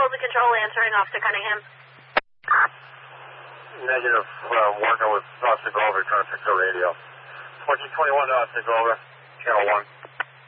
Quality Control answering Officer Cunningham. Negative, working with Officer Glover, trying to fix the radio. 1421 Officer Glover, channel 1.